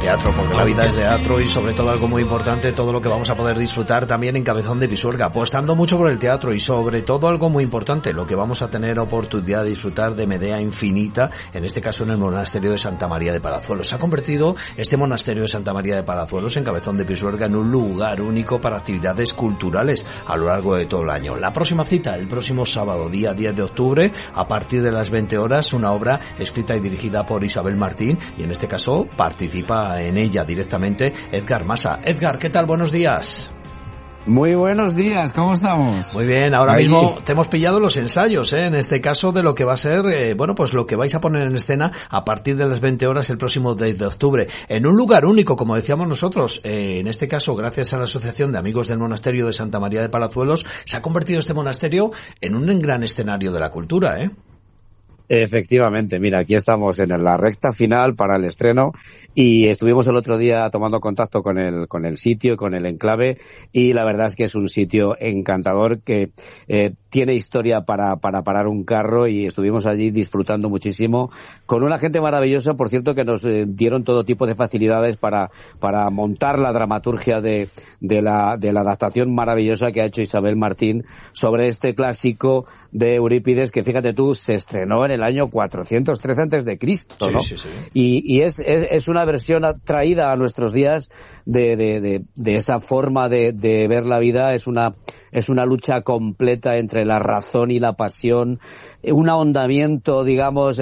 teatro, porque la vida es teatro y sobre todo algo muy importante, todo lo que vamos a poder disfrutar también en Cabezón de Pisuerga, apostando mucho por el teatro y sobre todo algo muy importante, lo que vamos a tener oportunidad de disfrutar de Medea Infinita, en este caso en el monasterio de Santa María de Palazuelos. Se ha convertido este monasterio de Santa María de Palazuelos en Cabezón de Pisuerga en un lugar único para actividades culturales a lo largo de todo el año. La próxima cita, el próximo sábado, día 10 de octubre, a partir de las 20 horas, una obra escrita y dirigida por Isabel Martín, y en este caso participa en ella directamente Edgar Masa. Edgar, ¿qué tal? Buenos días. Muy buenos días, ¿cómo estamos? Muy bien, ahora mismo te hemos pillado los ensayos, en este caso de lo que va a ser, pues lo que vais a poner en escena a partir de las 20 horas el próximo 10 de octubre, en un lugar único, como decíamos nosotros, en este caso gracias a la Asociación de Amigos del Monasterio de Santa María de Palazuelos, se ha convertido este monasterio en un gran escenario de la cultura, Efectivamente, mira, aquí estamos en la recta final para el estreno y estuvimos el otro día tomando contacto con el sitio, con el enclave, y la verdad es que es un sitio encantador que tiene historia para parar un carro, y estuvimos allí disfrutando muchísimo con una gente maravillosa, por cierto, que nos dieron todo tipo de facilidades para montar la dramaturgia de la adaptación maravillosa que ha hecho Isabel Martín sobre este clásico de Eurípides, que fíjate tú, se estrenó en el año 413 antes de Cristo, ¿no? Sí. Y es una versión traída a nuestros días de esa forma de ver la vida. Es una lucha completa entre la razón y la pasión, un ahondamiento, digamos,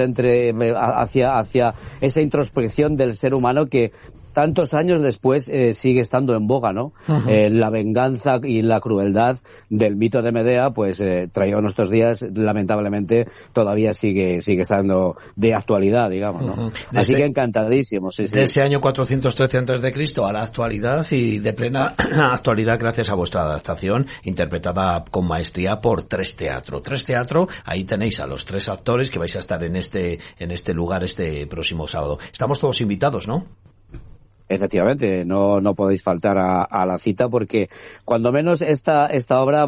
hacia esa introspección del ser humano que tantos años después sigue estando en boga, ¿no? Uh-huh. La venganza y la crueldad del mito de Medea, pues traído a nuestros días, lamentablemente todavía sigue estando de actualidad, digamos, ¿no? Uh-huh. Así que encantadísimos. Sí. De ese año 413 a.C. a la actualidad, y de plena actualidad gracias a vuestra adaptación interpretada con maestría por Tres Teatro. Tres Teatro, ahí tenéis a los tres actores que vais a estar en este lugar este próximo sábado. Estamos todos invitados, ¿no? Efectivamente, no podéis faltar a la cita, porque cuando menos esta obra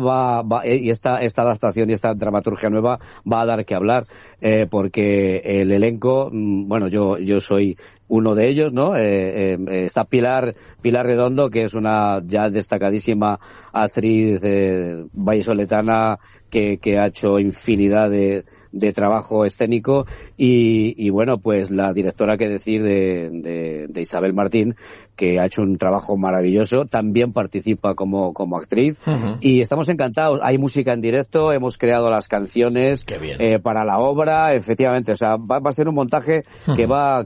y esta adaptación y esta dramaturgia nueva va a dar que hablar, porque el elenco, bueno, yo soy uno de ellos, ¿no? Está Pilar Redondo, que es una ya destacadísima actriz vallisoletana que ha hecho infinidad de trabajo escénico, y bueno, pues la directora, que decir, de Isabel Martín, que ha hecho un trabajo maravilloso, también participa como actriz. Uh-huh. Y estamos encantados. Hay música en directo, hemos creado las canciones para la obra, efectivamente. O sea, va a ser un montaje que va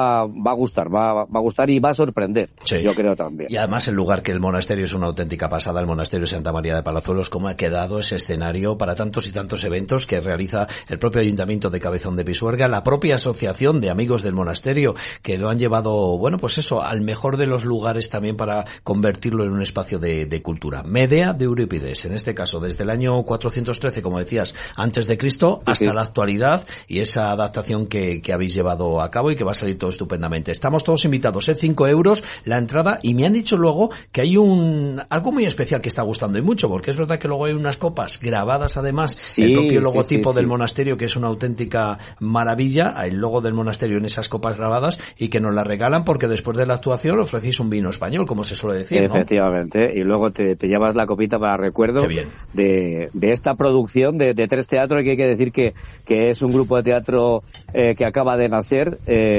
a gustar, va a gustar y va a sorprender, sí. Yo creo también. Y además el lugar, que el monasterio es una auténtica pasada, el monasterio de Santa María de Palazuelos, cómo ha quedado ese escenario para tantos y tantos eventos que realiza el propio Ayuntamiento de Cabezón de Pisuerga, la propia Asociación de Amigos del Monasterio, que lo han llevado, bueno, pues eso, al mejor de los lugares también para convertirlo en un espacio de cultura. Medea de Eurípides, en este caso desde el año 413, como decías, antes de Cristo, hasta la actualidad, y esa adaptación que habéis llevado a cabo y que va a salir todo estupendamente. Estamos todos invitados, 5 euros la entrada, y me han dicho luego que hay algo muy especial que está gustando y mucho, porque es verdad que luego hay unas copas grabadas, además, el propio logotipo del monasterio, que es una auténtica maravilla, el logo del monasterio en esas copas grabadas, y que nos la regalan porque después de la actuación ofrecéis un vino español, como se suele decir, ¿no? Efectivamente, y luego te llevas la copita para recuerdo de esta producción de Tres Teatro, que hay que decir que es un grupo de teatro que acaba de nacer,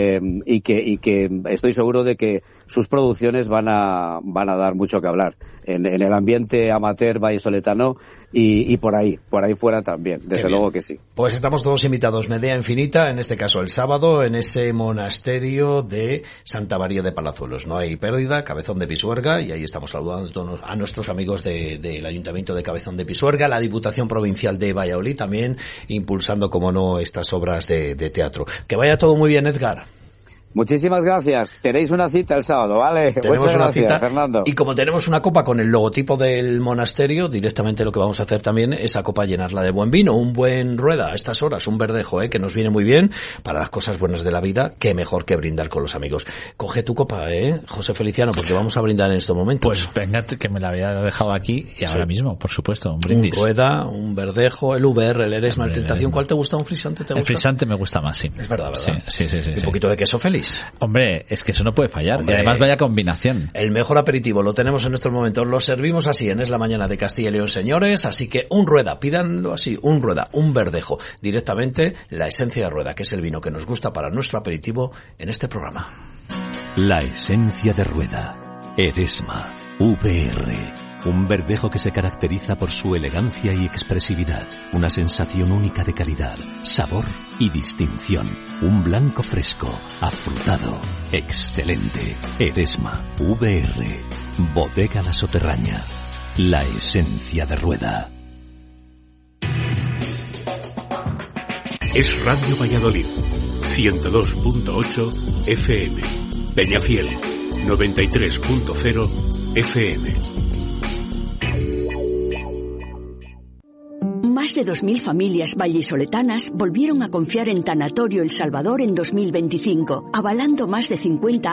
y que estoy seguro de que sus producciones van a dar mucho que hablar en el ambiente amateur vallisoletano y por ahí fuera también, desde luego que sí. Pues estamos todos invitados, Medea Infinita, en este caso el sábado, en ese monasterio de Santa María de Palazuelos. No hay pérdida, Cabezón de Pisuerga, y ahí estamos saludando a nuestros amigos del Ayuntamiento de Cabezón de Pisuerga, la Diputación Provincial de Valladolid también impulsando, como no, estas obras de teatro. Que vaya todo muy bien, Edgar. Muchísimas gracias. Tenéis una cita el sábado, ¿vale? Tenemos una cita, Fernando. Y como tenemos una copa con el logotipo del monasterio, directamente lo que vamos a hacer también es a copa llenarla de buen vino, un buen rueda a estas horas, un verdejo, que nos viene muy bien para las cosas buenas de la vida. Qué mejor que brindar con los amigos. Coge tu copa, José Feliciano, porque vamos a brindar en estos momentos. Pues venga, que me la había dejado aquí y ahora mismo, por supuesto, un brindis. Un rueda, un verdejo, el VR, el Eresma, el Tentación. ¿Cuál te gusta? ¿Un frisante te gusta? El frisante me gusta más, sí. Es verdad. Sí. Un poquito de queso feliz. Luis. Hombre, es que eso no puede fallar. Hombre, y además vaya combinación. El mejor aperitivo lo tenemos en estos momentos. Lo servimos así en Es la Mañana de Castilla y León, señores. Así que un rueda, pídanlo así, un rueda, un verdejo. Directamente la esencia de rueda, que es el vino que nos gusta para nuestro aperitivo en este programa. La esencia de rueda. Eresma. VR. Un verdejo que se caracteriza por su elegancia y expresividad. Una sensación única de calidad, sabor y distinción. Un blanco fresco, afrutado, excelente. Eresma. VR. Bodega La Soterraña. La esencia de rueda. Es Radio Valladolid. 102.8 FM. Peñafiel. 93.0 FM. Más de 2.000 familias vallisoletanas volvieron a confiar en Tanatorio El Salvador en 2025, avalando más de 50